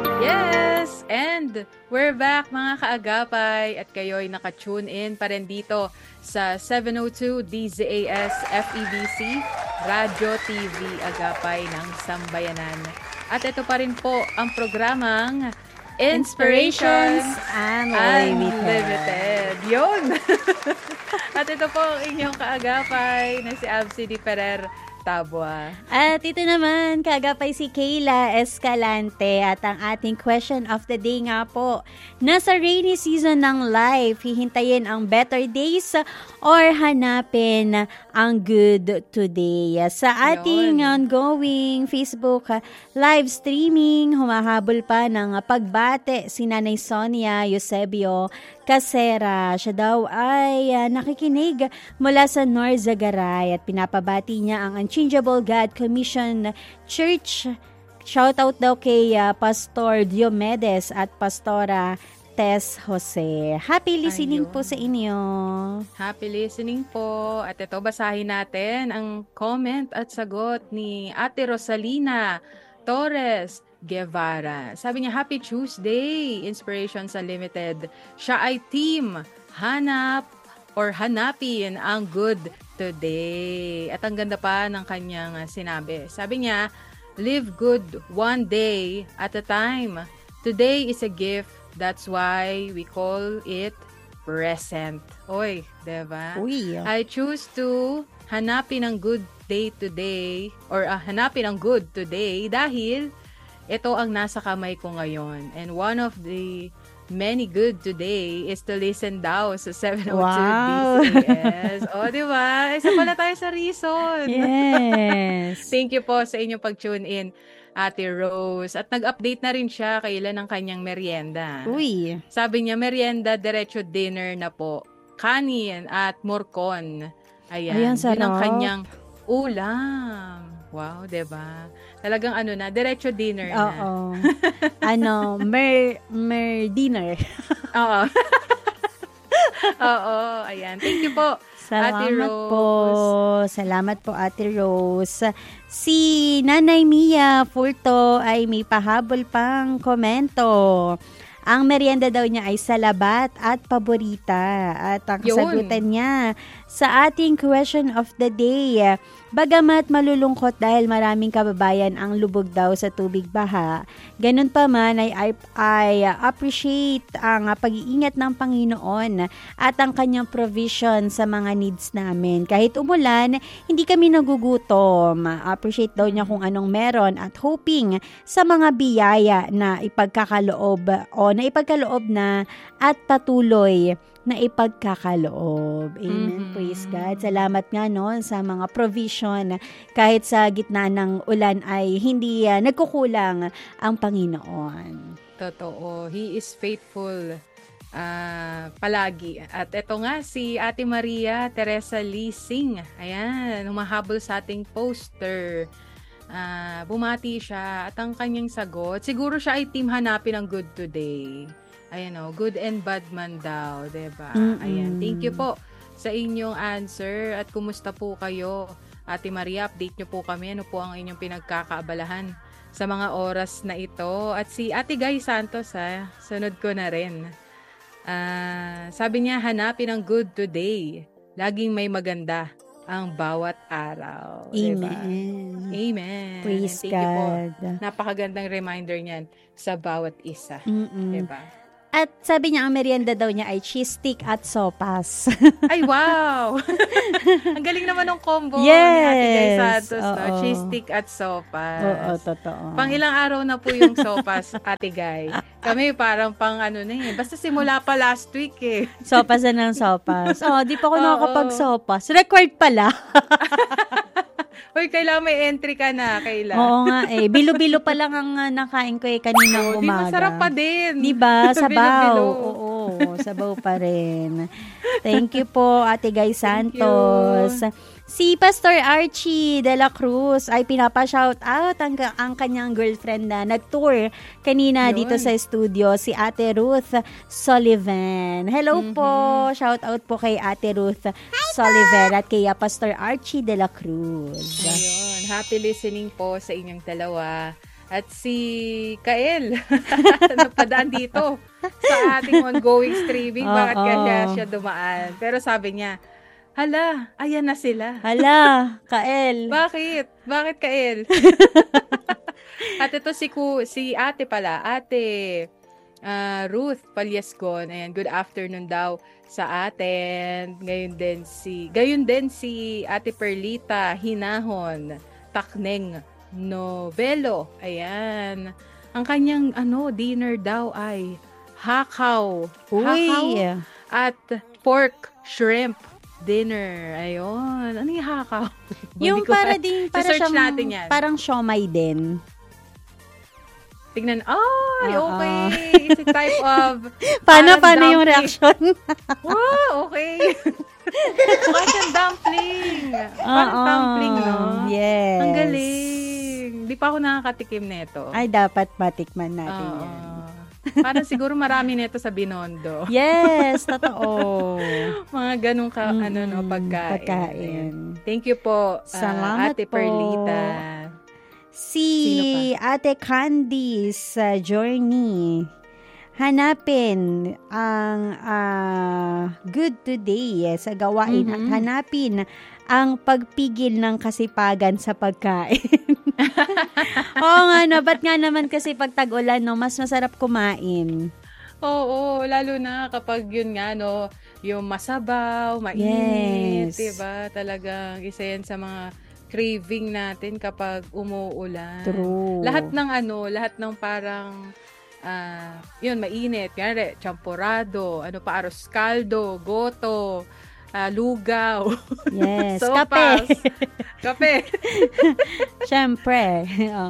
Yes! And we're back mga kaagapay at kayo'y naka-tune in pa rin dito sa 702 DZAS FEBC Radyo TV Agapay ng Sambayanan. At ito pa rin po ang programang Inspirations Unlimited. Yun! At ito po ang inyong kaagapay na si Absi Di Ferrer Tabua. At ito naman, kagapay si Kayla Escalante at ang ating question of the day nga po. Nasa rainy season ng life, hihintayin ang better days or hanapin ang good today? Sa ating ongoing Facebook live streaming, humahabol pa ng pagbate si Nanay Sonia Eusebio Casera. Siya daw ay nakikinig mula sa Norzagaray at pinapabati niya ang Unchangeable God Commission Church. Shoutout daw kay Pastor Diomedes at Pastora Tess Jose. Happy listening po sa inyo. Happy listening po. At ito, basahin natin ang comment at sagot ni Ate Rosalina Torres Guevara. Sabi niya, Happy Tuesday, Inspirations Unlimited. Siya ay team hanapin ang good today. At ang ganda pa ng kanyang sinabi. Sabi niya, live good one day at a time. Today is a gift. That's why we call it present. Oy, diba? Uy. I choose to hanapin ang good day today or hanapin ang good today dahil ito ang nasa kamay ko ngayon. And one of the many good today is to listen daw sa 702 DCAS. O, di ba? Isa pala tayo sa reason. Yes. Thank you po sa inyong pag-tune in, Ate Rose. At nag-update na rin siya kailan ng kanyang merienda. Uy. Sabi niya, merienda, diretso dinner na po. Kanin at morcon. Ayan, sarap. yun ang kanyang ulam. Wow, diba? Talagang diretso dinner na. Oo. Dinner. Oo. Oo, ayan. Thank you po, Ate Rose. Salamat po, Ate Rose. Si Nanay Mia Furto ay may pahabol pang komento. Ang merienda daw niya ay salabat at paborita. At ang kasagutan niya sa ating question of the day, bagamat malulungkot dahil maraming kababayan ang lubog daw sa tubig baha, ganun pa man ay appreciate ang pag-iingat ng Panginoon at ang kanyang provision sa mga needs namin. Kahit umulan, hindi kami nagugutom. Appreciate daw niya kung anong meron at hoping sa mga biyaya na ipagkakaloob na at patuloy na ipagkakaloob. Amen. Praise God. Salamat nga sa mga provision. Kahit sa gitna ng ulan ay hindi nagkukulang ang Panginoon. Totoo. He is faithful palagi. At eto nga si Ate Maria Teresa Lising. Ayan, humahabol sa ating poster. Bumati siya at ang kanyang sagot, siguro siya ay team hanapin ang good today. Ayan good and bad man daw, diba? Ayan, thank you po sa inyong answer at kumusta po kayo? Ate Maria, update nyo po kami. Ano po ang inyong pinagkakaabalahan sa mga oras na ito? At si Ate Guy Santos, sunod ko na rin. Sabi niya, hanapin ang good today. Laging may maganda ang bawat araw. Amen. Diba? Amen. Praise Thank God. you po. Napakagandang reminder niyan sa bawat isa. Diba? At sabi niya, ang merienda daw niya ay cheese stick at sopas. Ay, wow! Ang galing naman ng combo ni Ate Guy Santos. No? Cheese stick at sopas. Oo, totoo. Pang ilang araw na po yung sopas, Ate Guy. Kami parang basta simula pa last week eh. Sopas na ng sopas. Di pa ako nakakapag-sopas. Required pala. Uy, kailangan may entry ka na. Kailangan. Oo nga eh. Bilo-bilo pa lang ang nakain ko kaninang umaga. Di masarap pa din. Diba? Sabaw. Oo, sabaw pa rin. Thank you po, Ate Guy Santos. Si Pastor Archie de la Cruz ay pinapa-shout out ang kanyang girlfriend na nag-tour kanina dito sa studio, si Ate Ruth Sullivan. Hello po. Shout out po kay Ate Ruth Sullivan at kay Pastor Archie de la Cruz. Ayun. Happy listening po sa inyong dalawa. At si Kael, napadaan dito sa ating ongoing streaming. Bakit kaya siya dumaan? Pero sabi niya, hala, ayan na sila. Hala, Kael. Bakit? Bakit, Kael? At ito si ate pala, ate Ruth Palyascon. Ayan, good afternoon daw sa atin. Gayon din si ate Perlita Hinahon Takneng Novelo. Ayan. Ang kanyang dinner daw ay hakaw. Hakaw at pork shrimp dinner. Ayun. Ano yung hakaw? Yung para search natin yan. Parang siomay din. Tignan. Okay. It's a type of paano yung reaction? Wow, okay. Parang dumpling. Parang dumpling, no? Yes. Ang galing. Di pa ako nakakatikim nito. Ay, dapat matikman natin yan. Parang siguro marami nito sa Binondo. Yes, totoo. Mga ganun pagkain. Thank you po, salamat Ate po. Perlita. Si Ate Candice Journey. Hanapin ang good today sa gawain at hanapin ang pagpigil ng kasipagan sa pagkain. Oo nga, ba't nga naman kasi pag tag-ulan, mas masarap kumain. Oo, lalo na kapag yun nga, yung masabaw, mainit, yes. diba? Talagang isa yan sa mga craving natin kapag umuulan. True. Lahat ng parang yun, mainit. Kaya champurado, arroz caldo, goto, lugaw. Yes, sopas, kape. Siyempre.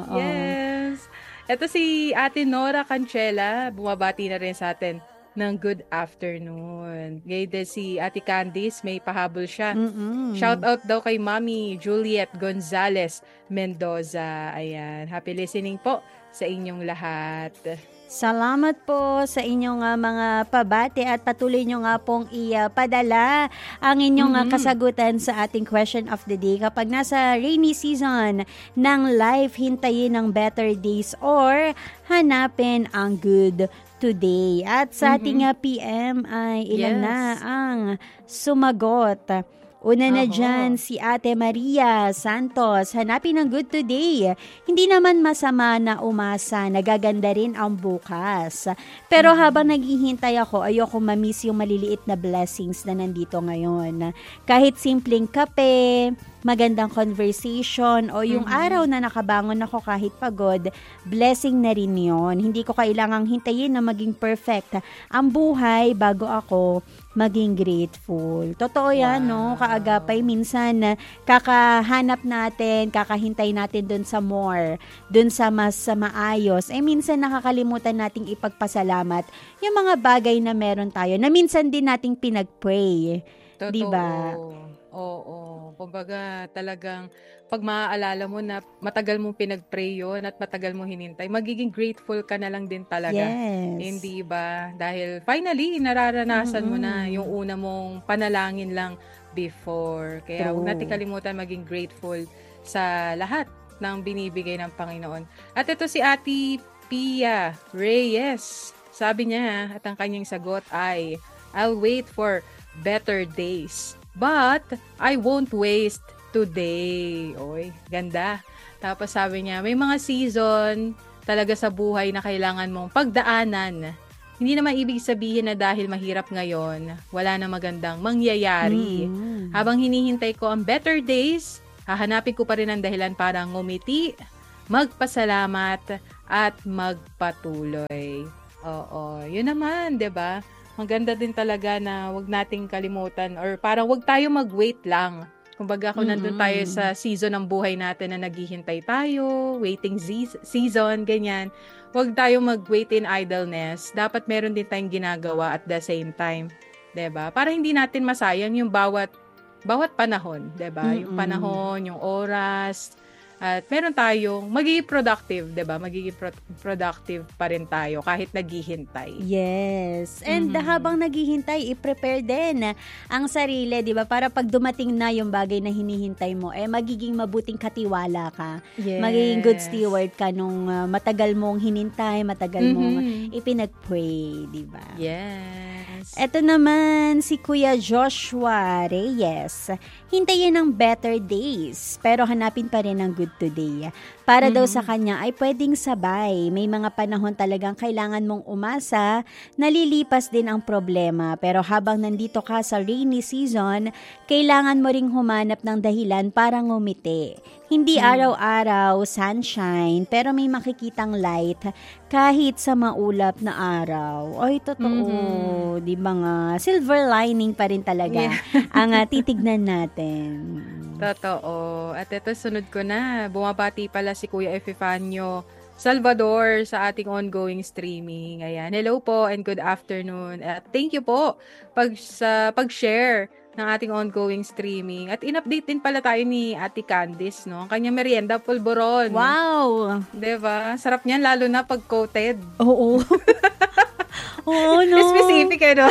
Yes. Ito si Ate Nora Cancela, bumabati na rin sa atin ng good afternoon. Ngayon din si Ate Candice, may pahabol siya. Shout out daw kay Mami Juliet Gonzalez Mendoza. Ayan, happy listening po sa inyong lahat. Salamat po sa inyong mga pabati at patuloy nyo nga pong ipadala ang inyong kasagutan sa ating question of the day. Kapag nasa rainy season ng life, hintayin ng better days or hanapin ang good today. At sa ating PM ay ilan na ang sumagot. Una na dyan si Ate Maria Santos. Hanapin ang good today. Hindi naman masama na umasa. Nagaganda rin ang bukas. Pero habang naghihintay ako, ayoko mamiss yung maliliit na blessings na nandito ngayon. Kahit simpleng kape, magandang conversation, o yung araw na nakabangon ako kahit pagod, blessing na rin yun. Hindi ko kailangang hintayin na maging perfect ang buhay bago ako maging grateful. Totoo yan, no? Kaagapay, minsan kakahanap natin, kakahintay natin dun sa more, dun sa mas maayos. Minsan nakakalimutan nating ipagpasalamat yung mga bagay na meron tayo, na minsan din nating pinag-pray. Totoo. Diba? Oo. Kumbaga, talagang pag maaalala mo na matagal mong pinag-pray yun at matagal mong hinintay, magiging grateful ka na lang din talaga. Yes. Hindi ba? Dahil finally, nararanasan mo na yung una mong panalangin lang before. Kaya huwag natin kalimutan maging grateful sa lahat ng binibigay ng Panginoon. At ito si Ate Pia Reyes. Sabi niya, at ang kanyang sagot ay, I'll wait for better days, but I won't waste today. Oy, ganda. Tapos sabi niya, may mga season talaga sa buhay na kailangan mong pagdaanan. Hindi naman ibig sabihin na dahil mahirap ngayon, wala na magandang mangyayari. Habang hinihintay ko ang better days, hahanapin ko pa rin ang dahilan para ngumiti, magpasalamat, at magpatuloy. Oo, yun naman, 'di ba? Maganda din talaga na wag nating kalimutan or parang wag tayo mag-wait lang. Kumbaga kung nandun tayo sa season ng buhay natin na naghihintay tayo, waiting season, ganyan. Wag tayo mag-wait in idleness. Dapat meron din tayong ginagawa at the same time. 'Di ba? Para hindi natin masayang yung bawat panahon, 'di ba? Yung panahon, yung oras, At meron tayong magiging productive, 'di ba? Magiging productive pa rin tayo kahit naghihintay. Yes. And habang naghihintay, i-prepare din ang sarili, 'di ba? Para pag dumating na yung bagay na hinihintay mo, magiging mabuting katiwala ka. Yes. Magiging good steward ka nung matagal mong hinintay, matagal mong ipinag-pray, 'di ba? Yes. Ito naman si Kuya Joshua Reyes. Hintayin ng better days, pero hanapin pa rin ang good today. Para daw sa kanya ay pwedeng sabay. May mga panahon talagang kailangan mong umasa, nalilipas din ang problema. Pero habang nandito ka sa rainy season, kailangan mo ring humanap ng dahilan para ngumiti. Hindi araw-araw sunshine, pero may makikitang light kahit sa maulap na araw. Ay, totoo. Di ba nga? Silver lining pa rin talaga ang titignan natin. Totoo. At ito, sunod ko na. Bumabati pala si Kuya Epifanio Salvador sa ating ongoing streaming. Ayan. Hello po and good afternoon. At thank you po sa pag-share ng ating ongoing streaming. At in-update din pala tayo ni Ate Candice, no? Ang kanyang merienda, pulboron. Wow! Diba? Sarap niyan, lalo na pag coated. Oo. Oo, no? Specific, no?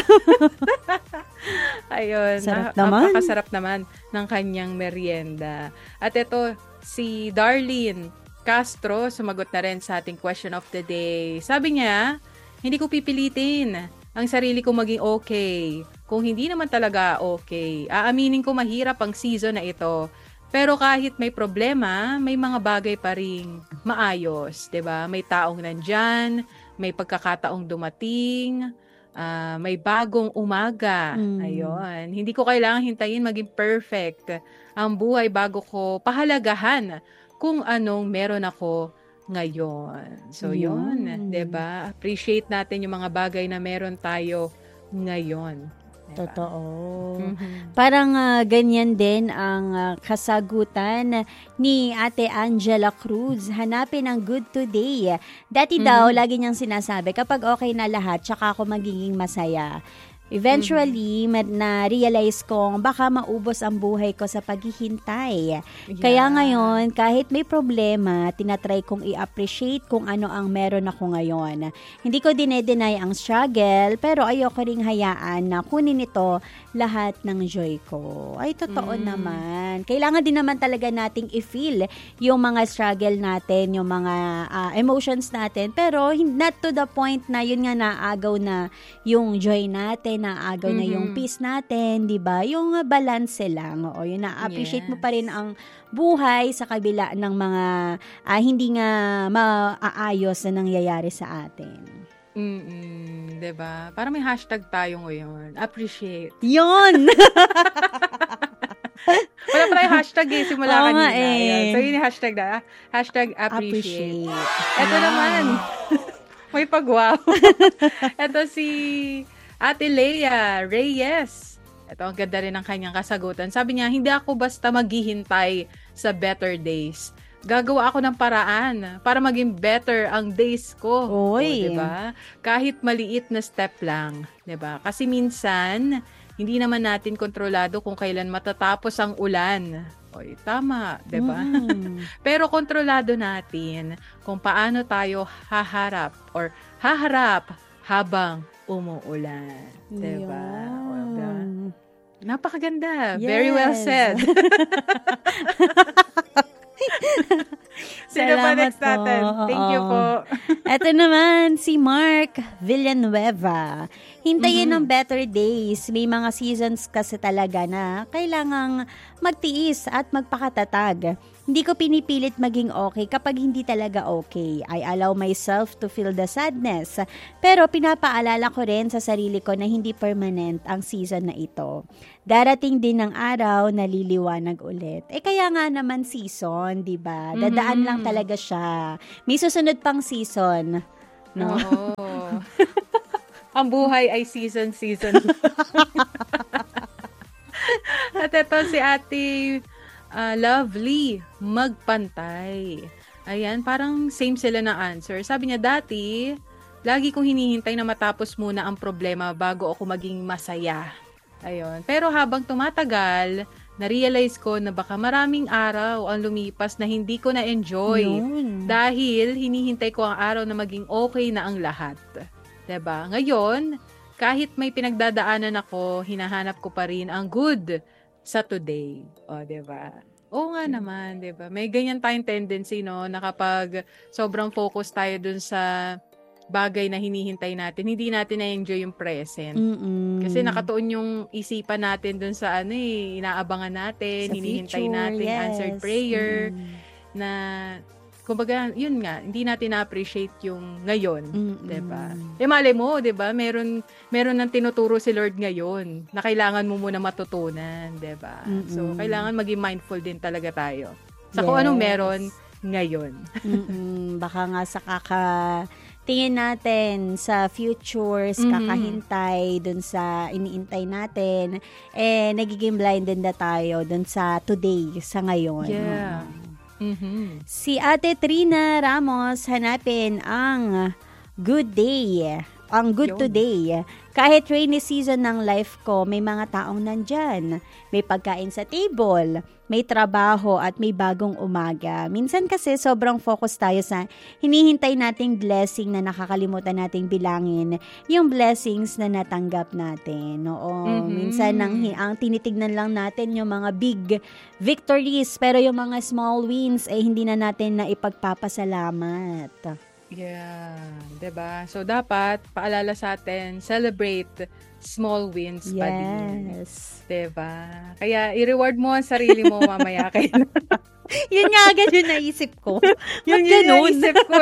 Ayun. Sarap naman. Napakasarap naman ng kanyang merienda. At ito, si Darlene Castro, sumagot na rin sa ating question of the day. Sabi niya, hindi ko pipilitin ang sarili ko maging okay. Kung hindi naman talaga okay, aaminin ko mahirap ang season na ito. Pero kahit may problema, may mga bagay pa ring maayos, 'di ba? May taong nandyan, may pagkakataong dumating, may bagong umaga. Ayun. Hindi ko kailangan hintayin maging perfect ang buhay bago ko pahalagahan kung anong meron ako ngayon. So, yun. 'Di ba? Appreciate natin yung mga bagay na meron tayo ngayon. Diba? Totoo. Parang ganyan din ang kasagutan ni Ate Angela Cruz. Hanapin ang good today. Dati daw, lagi niyang sinasabi, kapag okay na lahat, tsaka ako magiging masaya. Eventually, na-realize kong baka maubos ang buhay ko sa paghihintay. Yeah. Kaya ngayon, kahit may problema, tinatry kong i-appreciate kung ano ang meron ako ngayon. Hindi ko dinedeny ang struggle, pero ayoko ring hayaan na kunin ito lahat ng joy ko. Ay, totoo naman. Kailangan din naman talaga nating i-feel yung mga struggle natin, yung mga emotions natin, pero not to the point na yun nga naagaw na yung joy natin, naagaw na yung peace natin, 'di ba? Yung balance lang. Oo, yun na-appreciate mo pa rin ang buhay sa kabila ng mga hindi nga maaayos na nangyayari sa atin. 'Di ba? Para may hashtag tayo ngayon. Appreciate. 'Yun. Wala pa tayong hashtag simula kanina. Eh. So, yun yung hashtag na. Hashtag appreciate. Ito naman. May pag-wow. Ito si Ate Leia Reyes. Ito, ang ganda rin ng kanyang kasagutan. Sabi niya, hindi ako basta maghihintay sa better days. Gagawa ako ng paraan para maging better ang days ko. Oy. Diba? Kahit maliit na step lang. Diba? Kasi minsan, hindi naman natin kontrolado kung kailan matatapos ang ulan. Oy, tama, 'di ba? Pero kontrolado natin kung paano tayo haharap habang umuulan, 'di ba? Napakaganda. Yes. Very well said. Sino pa next natin? Thank you po. Ito naman si Mark Villanueva. Hintayin ng better days. May mga seasons kasi talaga na kailangang magtiis at magpakatatag. Hindi ko pinipilit maging okay kapag hindi talaga okay. I allow myself to feel the sadness. Pero pinapaalala ko rin sa sarili ko na hindi permanent ang season na ito. Darating din ng araw na liliwanag ulit. Kaya nga naman season, di ba? Dadaan lang talaga siya. May susunod pang season. No? Oo. Ang buhay ay season. At ito si Ate Lovely Magpantay. Ayan, parang same sila na answer. Sabi niya, dati, lagi kong hinihintay na matapos muna ang problema bago ako maging masaya. Ayun. Pero habang tumatagal, na-realize ko na baka maraming araw ang lumipas na hindi ko na-enjoy. Yun. Dahil hinihintay ko ang araw na maging okay na ang lahat. 'Di ba? Ngayon, kahit may pinagdadaanan ako, hinahanap ko pa rin ang good sa today. O, 'di ba? Oo nga naman, 'di ba? May ganyan tayong tendency, no, na kapag sobrang focus tayo dun sa bagay na hinihintay natin, hindi natin na-enjoy yung present. Kasi nakatuon yung isipan natin dun sa inaabangan natin, Sa hinihintay future, natin yes. answered prayer, na kumbaga, yun nga, hindi natin na-appreciate yung ngayon, 'di ba? Malay mo, 'di ba? Meron ng tinuturo si Lord ngayon na kailangan mo muna matutunan, 'di ba? So, kailangan maging mindful din talaga tayo sa kung anong meron ngayon. Baka nga sa tingin natin sa futures, kakahintay dun sa iniintay natin, nagiging blinded na tayo dun sa today, sa ngayon. Yeah. Si Ate Trina Ramos, hanapin ang good day, ang good today. Kahit rainy season ng life ko, may mga taong nandyan. May pagkain sa table, may trabaho at may bagong umaga. Minsan kasi sobrang focus tayo sa hinihintay nating blessing na nakakalimutan nating bilangin yung blessings na natanggap natin. Oo, minsan ang tinitignan lang natin yung mga big victories, pero yung mga small wins ay hindi na natin na ipagpapasalamat. Yeah, 'di ba? So dapat paalala sa atin, celebrate small wins pa din. Yes. 'Di ba? Kaya i-reward mo ang sarili mo mamaya kay. Yun nga agad yung naisip ko. Yun yung naisip ko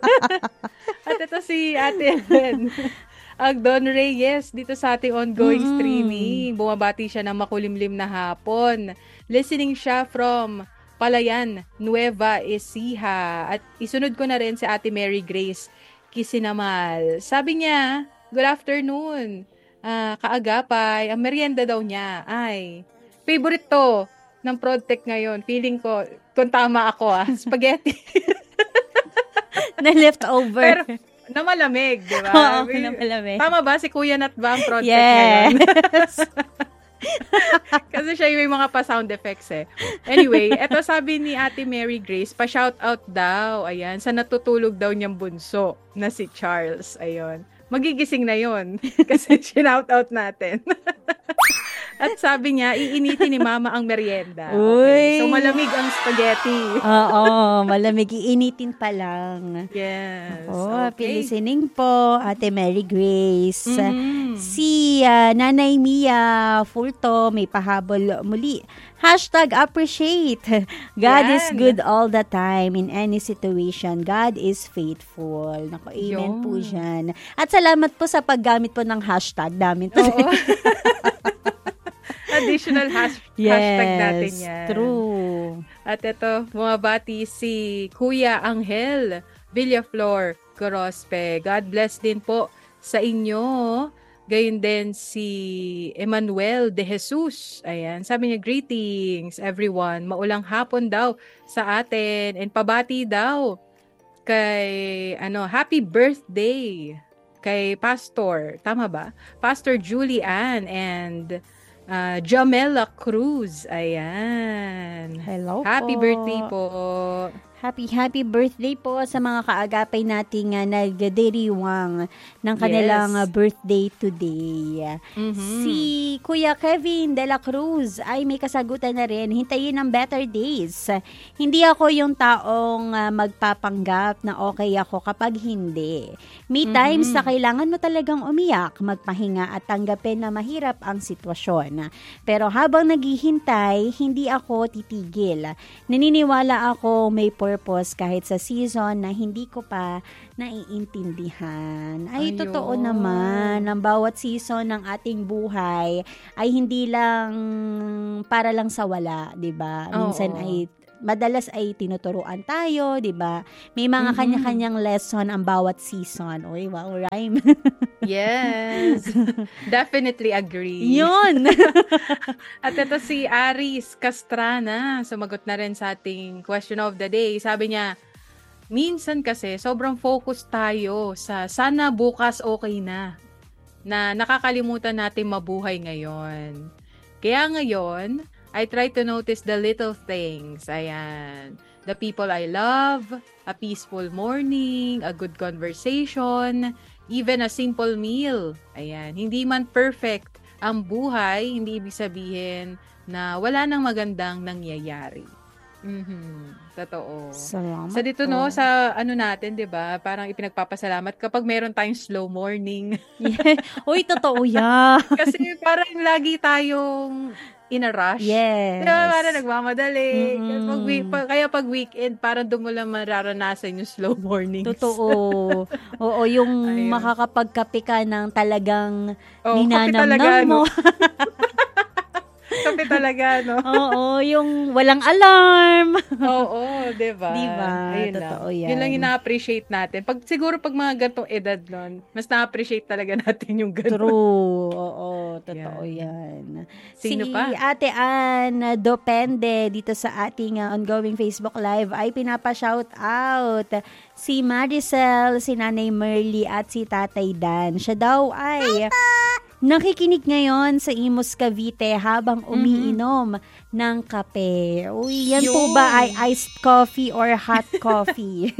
At ito si Ate Helen Agdon Reyes dito sa ating ongoing streaming. Bumabati siya ng makulimlim na hapon. Listening siya from Palayan, Nueva Ecija. At isunod ko na rin si Ate Mary Grace Kisinamal. Sabi niya, good afternoon. Kaagapay, ang merienda daw niya ay favorite to ng Prodtech ngayon. Feeling ko, kung tama ako spaghetti. Na leftover. Pero, na malamig, di ba? Oo, na malamig. Tama ba? Si Kuya Nat ba ang Prodtech ngayon? Yes. Kasi siya yung may mga pa-sound effects Anyway, eto sabi ni Ate Mary Grace, pa-shoutout daw, ayan, sa natutulog daw niyang bunso na si Charles, ayun. Magigising na yon kasi shoutout natin. At sabi niya, iinitin ni Mama ang merienda. Okay. So, malamig ang spaghetti. Oo, malamig. Iinitin pa lang. Yes. Okay. Listening po, Ate Mary Grace. Si Nanay Mia Fulto, may pahabol muli. #appreciate. God is good all the time in any situation. God is faithful. Naku, amen po dyan. At salamat po sa paggamit po ng hashtag namin. Oo. Additional hashtag natin yan. True. At ito, bumabati si Kuya Angel Villaflor Gorospe. God bless din po sa inyo. Gayon din si Emmanuel De Jesus. Ayan, sabi niya, greetings everyone. Maulang hapon daw sa atin. And pabati daw kay, happy birthday kay Pastor. Tama ba? Pastor Julie Ann and Jamela Cruz. Ayan. Hello Happy po. birthday po. Happy birthday po sa mga kaagapay nating nagdiriwang ng kanilang birthday today. Si Kuya Kevin De La Cruz ay may kasagutan na rin. Hintayin ang better days. Hindi ako yung taong magpapanggap na okay ako kapag hindi. May times na kailangan mo talagang umiyak, magpahinga at tanggapin na mahirap ang sitwasyon. Pero habang naghihintay, hindi ako titigil. Naniniwala ako may purpose kahit sa season na hindi ko pa naiintindihan. Ay, Ayun. totoo naman. Ang bawat season ng ating buhay ay hindi lang para lang sa wala, 'di ba? Minsan madalas ay tinuturuan tayo, 'di ba? May mga kanya-kanyang lesson ang bawat season. Oy, wow, rhyme. Yes. Definitely agree. Yun. At ito si Aris Castrana, sumagot na rin sa ating question of the day. Sabi niya, minsan kasi sobrang focus tayo sa sana bukas okay na nakakalimutan natin mabuhay ngayon. Kaya ngayon, I try to notice the little things. Ayan. The people I love, a peaceful morning, a good conversation, even a simple meal. Ayan. Hindi man perfect ang buhay, hindi ibig sabihin na wala nang magandang nangyayari. Totoo. Salamat Sa dito, po. no, sa ano natin, 'di ba? Parang ipinagpapasalamat kapag meron tayong slow morning. Uy, totoo yan. Kasi parang lagi tayong in a rush. Yes. Di ba? Parang nagmamadali. Mm-mm. Kaya pag weekend, parang doon mo lang mararanasan yung slow mornings. Totoo. Oo, yung Ayun. makakapagkape ka ng talagang Oh, kape talaga, ninanamnam mo. Kape talaga, no? Oo, yung walang alarm. Oo, di ba? Di ba? Ayun Totoo lang. yan. Yun lang yung na-appreciate natin. Siguro pag mga gantong edad nun, mas na-appreciate talaga natin yung ganun. True. Oo, totoo yan. Sino si pa? Ate Ann Dopende dito sa ating ongoing Facebook Live ay pinapa-shout out si Maricel, si Nanay Merly at si Tatay Dan. Siya daw ay nakikinig ngayon sa Imus Cavite habang umiinom ng kape. Uy, yan po ba ay iced coffee or hot coffee?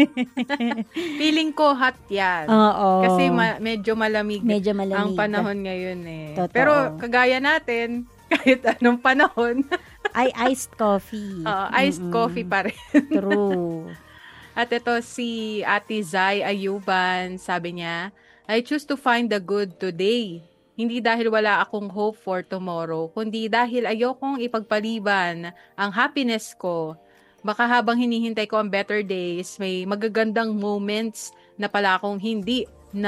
Feeling ko hot yan. Oo. Kasi medyo malamig ang panahon ngayon eh. Totoo. Pero kagaya natin, kahit anong panahon, ay iced coffee. iced coffee pa rin. True. At ito si Ate Zai Ayuban, sabi niya, I choose to find the good today. Hindi dahil wala akong hope for tomorrow, kundi dahil ayokong ipagpaliban ang happiness ko. Baka habang hinihintay ko ang better days, may magagandang moments na pala akong hindi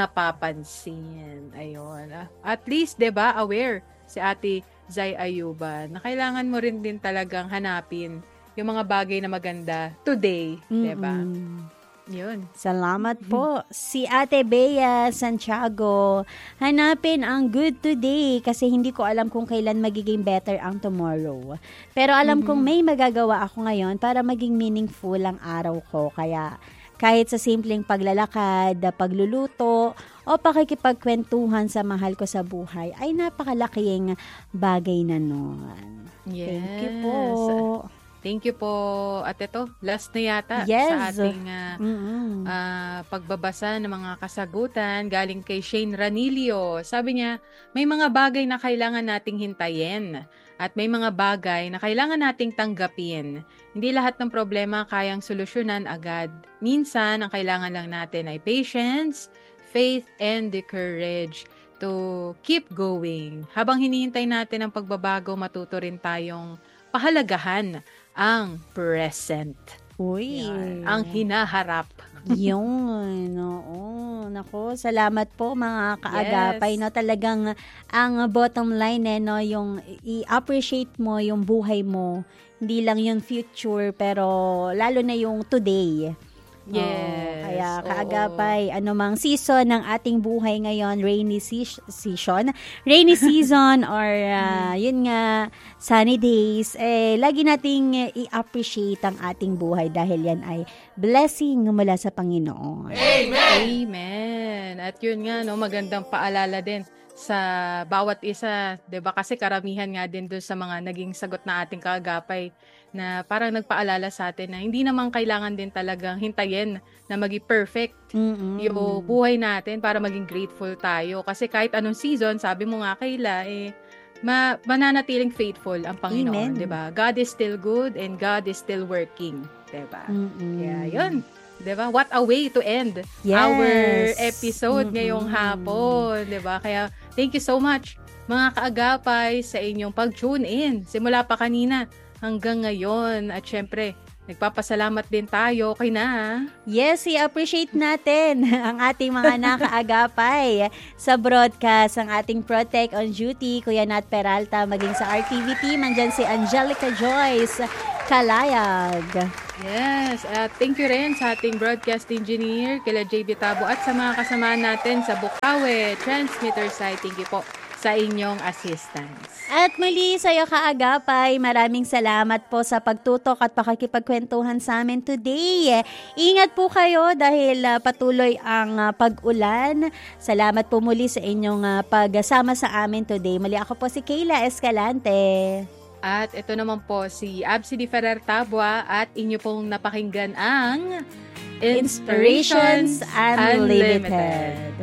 napapansin. Ayun. At least, 'di ba, aware si Ate Zai Ayuban na kailangan mo rin din talagang hanapin yung mga bagay na maganda today, 'di ba? Yun. Salamat po. Si Ate Bea Santiago, hanapin ang good today kasi hindi ko alam kung kailan magiging better ang tomorrow. Pero alam kong may magagawa ako ngayon para maging meaningful ang araw ko. Kaya kahit sa simpleng paglalakad, pagluluto, o pakikipagkwentuhan sa mahal ko sa buhay, ay napakalaking bagay na nun. Yes. Thank you po. Thank you po. At ito, last na yata sa ating pagbabasa ng mga kasagutan galing kay Shane Ranilio. Sabi niya, may mga bagay na kailangan nating hintayin at may mga bagay na kailangan nating tanggapin. Hindi lahat ng problema kayang solusyonan agad. Minsan, ang kailangan lang natin ay patience, faith, and the courage to keep going. Habang hinihintay natin ang pagbabago, matuto rin tayong pahalagahan ang present. Uy. Yan, ang hinaharap. Yun. Oo. Naku, salamat po mga kaagapay. No? Talagang ang bottom line no, yung i-appreciate mo yung buhay mo. Hindi lang yung future, pero lalo na yung today. Yes. Kaya kaagapay, anumang season ng ating buhay ngayon, rainy season or yun nga, sunny days, lagi nating i-appreciate ang ating buhay dahil yan ay blessing mula sa Panginoon. Amen! Amen! At yun nga, no, magandang paalala din sa bawat isa, 'di ba? Kasi karamihan nga din doon sa mga naging sagot na ating kaagapay na parang nagpaalala sa atin na hindi naman kailangan din talagang hintayin na maging perfect yung buhay natin para maging grateful tayo. Kasi kahit anong season, sabi mo nga Kayla, mananatiling faithful ang Panginoon, 'di ba? God is still good and God is still working, 'di ba? Kaya yun. 'Di ba? What a way to end our episode ngayong hapon, 'di ba? Kaya thank you so much mga kaagapay sa inyong pag-tune in. Simula pa kanina hanggang ngayon. At syempre, nagpapasalamat din tayo kay na. Yes, i-appreciate natin ang ating mga nakaagapay sa broadcast, ang ating Protect on Duty, Kuya Nat Peralta, maging sa RTV team, andyan si Angelica Joyce Kalayag. Yes, at thank you rin sa ating broadcast engineer, kila JB Tabo, at sa mga kasama natin sa Bukawe Transmitter site. Thank you po sa inyong assistance. At muli sa iyo kaagapay, maraming salamat po sa pagtutok at pakikipagkwentuhan sa amin today. Ingat po kayo dahil patuloy ang pag-ulan. Salamat po muli sa inyong pagsama sa amin today. Muli ako po si Kayla Escalante. At ito naman po si Absi Di Ferrer Tabua at inyo pong napakinggan ang Inspirations Unlimited.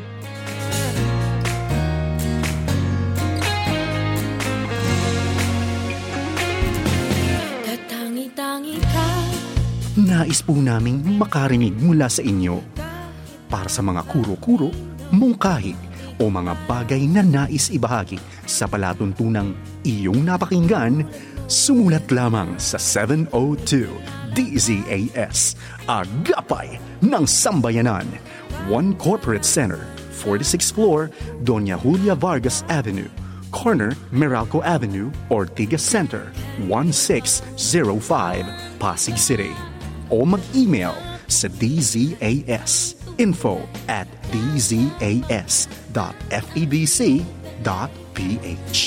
Katangi-tangi ka. Nais po naming makarinig mula sa inyo. Para sa mga kuro-kuro, mungkahi, o mga bagay na nais ibahagi sa palatuntunang iyong napakinggan, sumulat lamang sa 702 DZAS, Agapay ng Sambayanan, 1 Corporate Center, 46th floor, Doña Julia Vargas Avenue, corner Meralco Avenue, Ortigas Center, 1605, Pasig City. O mag-email sa dzas@dzas.fedc.ph.